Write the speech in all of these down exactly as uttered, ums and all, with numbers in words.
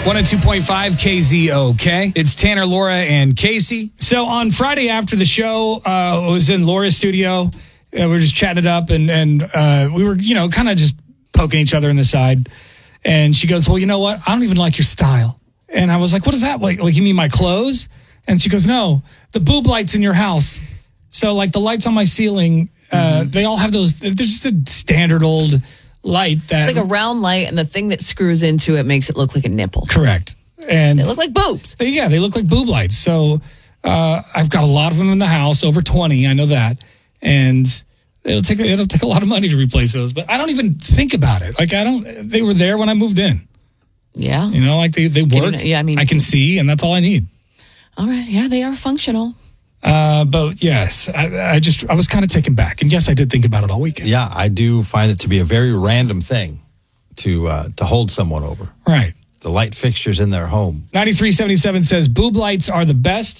one oh two point five K Z O K. It's Tanner, Laura, and Casey. So on Friday after the show, uh, I was in Laura's studio. Uh, we were just chatting it up, and, and uh, we were, you know, kind of just poking each other in the side. And she goes, well, you know what? I don't even like your style. And I was like, what is that? Like, like you mean my clothes? And she goes, no, the boob lights in your house. So like the lights on my ceiling, uh, mm-hmm. they all have those. They're just a standard old light. That It's like a round light, and the thing that screws into it makes it look like a nipple. Correct. And they look like boobs. They, yeah, they look like boob lights. So uh, I've got a lot of them in the house, over twenty. I know that. And it'll take, it'll take a lot of money to replace those. But I don't even think about it. Like I don't, they were there when I moved in. Yeah. You know, like they, they work. You, yeah, I mean, I can see, and that's all I need. All right. Yeah, they are functional. Uh, but yes, I, I just, I was kind of taken back. And yes, I did think about it all weekend. Yeah, I do find it to be a very random thing to uh, to hold someone over. Right. The light fixtures in their home. ninety-three seventy-seven says boob lights are the best.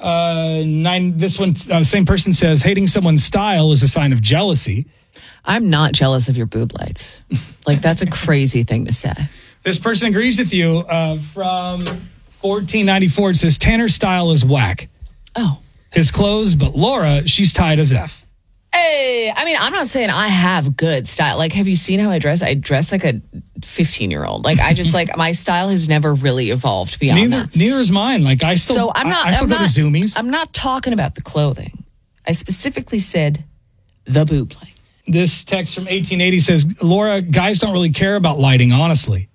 Uh, nine. This one, uh, the same person says hating someone's style is a sign of jealousy. I'm not jealous of your boob lights. Like, that's a crazy thing to say. This person agrees with you. Uh, from fourteen ninety-four, it says Tanner's style is whack. Oh. His clothes, but Laura, she's tight as F. Hey, I mean, I'm not saying I have good style. Like, have you seen how I dress? I dress like a fifteen-year-old. Like, I just, like, my style has never really evolved beyond neither, that. Neither is mine. Like, I still, so I'm not, I, I still I'm go not, to Zoomies. I'm not talking about the clothing. I specifically said the boob lights. This text from eighteen eighty says, Laura, guys don't really care about lighting, honestly.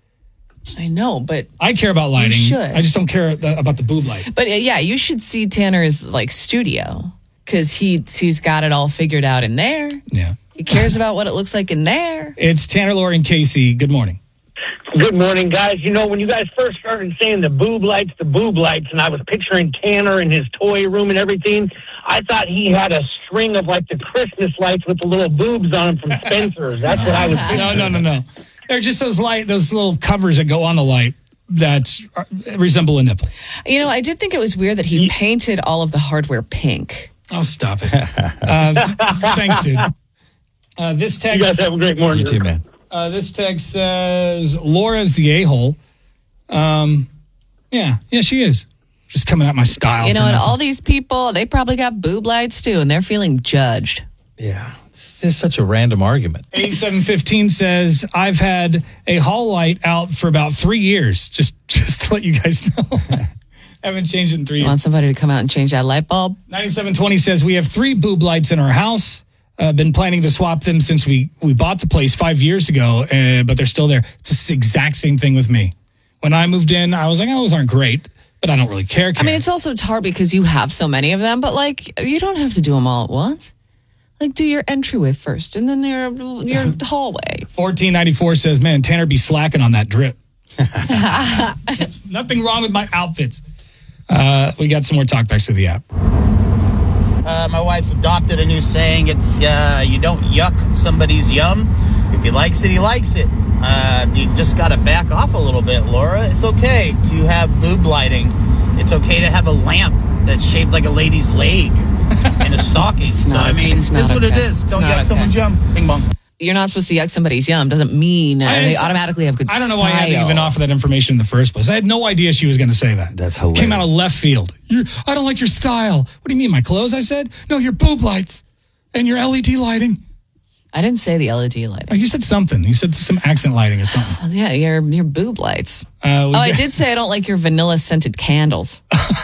I know, but I care about lighting. You should. I just don't care th- about the boob light. But uh, yeah, you should see Tanner's like studio, because he he's got it all figured out in there. Yeah, he cares about what it looks like in there. It's Tanner, Laura, and Casey. Good morning. Good morning, guys. You know, when you guys first started saying the boob lights, the boob lights, and I was picturing Tanner in his toy room and everything, I thought he had a string of like the Christmas lights with the little boobs on them from Spencer's. That's what I was thinking. No, no, no, no. They're just those light, those little covers that go on the light that resemble a nipple. You know, I did think it was weird that he painted all of the hardware pink. Oh, stop it. uh, th- thanks, dude. Uh, this text. You guys have a great morning. You too, man. Uh, this text says Laura's the a-hole. Um, yeah, yeah, she is. Just coming at my style. You know, and nothing. all these people, they probably got boob lights too, and they're feeling judged. Yeah. This is such a random argument. eighty-seven fifteen says, I've had a hall light out for about three years. Just just to let you guys know. Haven't changed it in three You years. want somebody to come out and change that light bulb? ninety-seven twenty says, we have three boob lights in our house. Uh, been planning to swap them since we, we bought the place five years ago, uh, but they're still there. It's the exact same thing with me. When I moved in, I was like, oh, those aren't great, but I don't really care. care. I mean, it's also hard because you have so many of them, but like, you don't have to do them all at once. Like, do your entryway first, and then your your hallway. fourteen ninety-four says, man, Tanner be slacking on that drip. There's nothing wrong with my outfits. Uh, we got some more talkbacks to the app. Uh, my wife's adopted a new saying. It's, uh, you don't yuck somebody's yum. If he likes it, he likes it. Uh, you just got to back off a little bit, Laura. It's okay to have boob lighting. It's okay to have a lamp that's shaped like a lady's leg and a stocking. It's so, not I mean, okay. It's this is not what okay. it is. It's Don't not yuck okay. someone's yum. Bing bong. You're not supposed to yuck somebody's yum. Doesn't mean uh, I they just- automatically have good I don't know style. why I had to even offer that information in the first place. I had no idea she was going to say that. That's hilarious. Came out of left field. You're, I don't like your style. What do you mean, my clothes? I said, no, your boob lights and your L E D lighting. I didn't say the L E D Oh, lighting. you said something. You said some accent lighting or something. Oh, yeah, your your boob lights. Uh, we Oh, I got- did say I don't like your vanilla scented candles.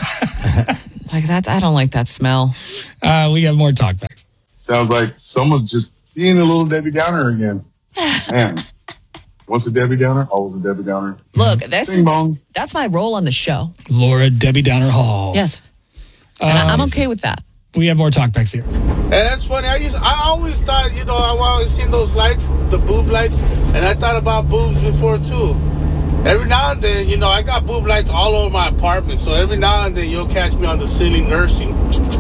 Like that, I don't like that smell. Uh, we got more talkbacks. Sounds like someone's just being a little Debbie Downer again. Man, once a Debbie Downer, always a Debbie Downer. Look, that's Bing bong. that's my role on the show. Laura Debbie Downer Hall. Yes, and I, I'm okay with that. We have more talkbacks here. And that's funny. I used, I always thought, you know, I've always seen those lights, the boob lights, and I thought about boobs before too. Every now and then, you know, I got boob lights all over my apartment, so every now and then you'll catch me on the ceiling nursing.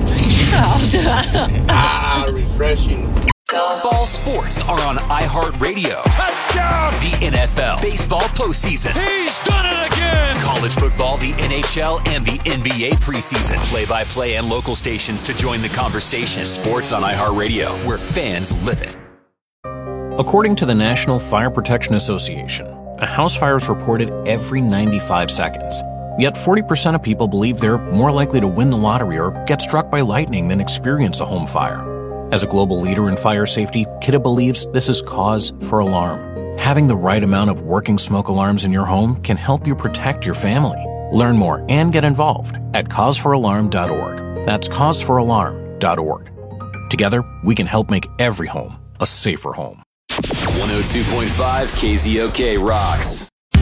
Ah, refreshing. Ball sports are on iHeartRadio. Touchdown! The N F L, baseball postseason. He's done it again! College football, the N H L, and the N B A preseason. Play-by-play and local stations to join the conversation. Sports on iHeartRadio, where fans live it. According to the National Fire Protection Association, a house fire is reported every ninety-five seconds. Yet forty percent of people believe they're more likely to win the lottery or get struck by lightning than experience a home fire. As a global leader in fire safety, Kidde believes this is cause for alarm. Having the right amount of working smoke alarms in your home can help you protect your family. Learn more and get involved at cause for alarm dot org. That's cause for alarm dot org. Together, we can help make every home a safer home. one oh two point five K Z O K rocks.